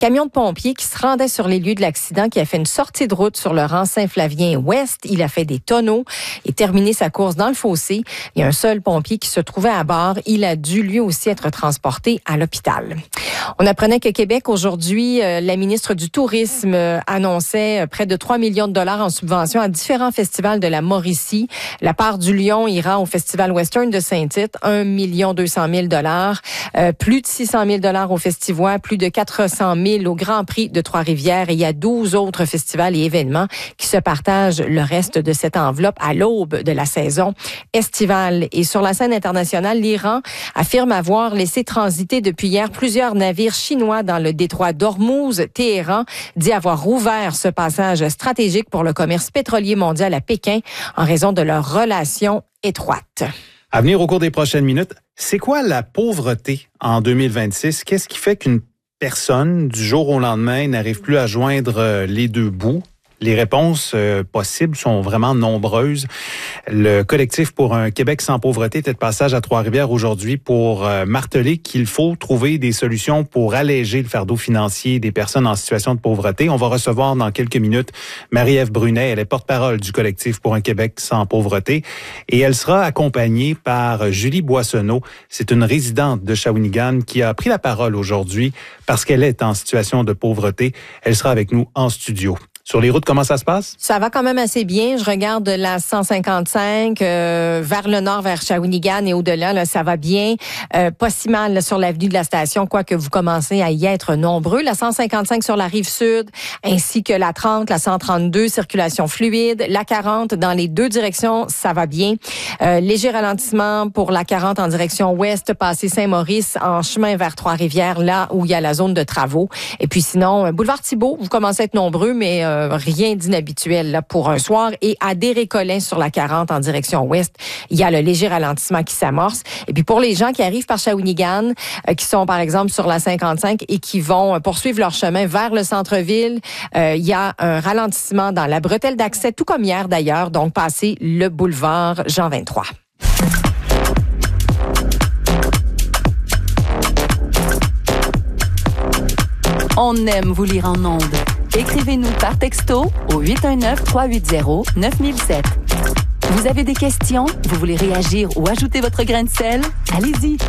Camion de pompiers qui se rendait sur les lieux de l'accident, qui a fait une sortie de route sur le rang Saint-Flavien-Ouest. Il a fait des tonneaux et terminé sa course dans le fossé. Il y a un seul pompier qui se trouvait à bord. Il a dû lui aussi être transporté à l'hôpital. On apprenait que Québec, aujourd'hui, la ministre du Tourisme annonçait près de 3 millions de dollars en subvention à différents festivals de la Mauricie. La part du Lion ira au Festival Western de Saint-Tite, 1 200 000 dollars. Plus de 600 000 dollars au Festivois, plus de 400 000 au Grand Prix de Trois-Rivières. Et il y a 12 autres festivals et événements qui se partagent le reste de cette enveloppe à l'aube de la saison estivale. Et sur la scène internationale, l'Iran affirme avoir laissé transiter depuis hier plusieurs navires chinois dans le détroit d'Ormuz. Téhéran dit avoir rouvert ce passage stratégique pour le commerce pétrolier mondial à Pékin en raison de leurs relations étroites. À venir au cours des prochaines minutes, c'est quoi la pauvreté en 2026? Qu'est-ce qui fait qu'une personne, du jour au lendemain, n'arrive plus à joindre les deux bouts? Les réponses possibles sont vraiment nombreuses. Le collectif pour un Québec sans pauvreté était de passage à Trois-Rivières aujourd'hui pour marteler qu'il faut trouver des solutions pour alléger le fardeau financier des personnes en situation de pauvreté. On va recevoir dans quelques minutes Marie-Ève Brunet. Elle est porte-parole du collectif pour un Québec sans pauvreté et elle sera accompagnée par Julie Boissonneau. C'est une résidente de Shawinigan qui a pris la parole aujourd'hui parce qu'elle est en situation de pauvreté. Elle sera avec nous en studio. Sur les routes, comment ça se passe? Ça va quand même assez bien. Je regarde la 155 vers le nord, vers Shawinigan et au-delà, là, ça va bien. Pas si mal là, sur l'avenue de la station, quoique vous commencez à y être nombreux. La 155 sur la rive sud, ainsi que la 30, la 132, circulation fluide. La 40 dans les deux directions, ça va bien. Léger ralentissement pour la 40 en direction ouest, passé Saint-Maurice, en chemin vers Trois-Rivières, là où il y a la zone de travaux. Et puis sinon, boulevard Thibault, vous commencez à être nombreux, mais rien d'inhabituel là, pour un soir. Et à Desrécollets sur la 40 en direction ouest, il y a le léger ralentissement qui s'amorce. Et puis pour les gens qui arrivent par Shawinigan, qui sont par exemple sur la 55 et qui vont poursuivre leur chemin vers le centre-ville, il y a un ralentissement dans la bretelle d'accès, tout comme hier d'ailleurs, donc passer le boulevard Jean 23. On aime vous lire en ondes. Écrivez-nous par texto au 819-380-9007. Vous avez des questions? Vous voulez réagir ou ajouter votre grain de sel? Allez-y,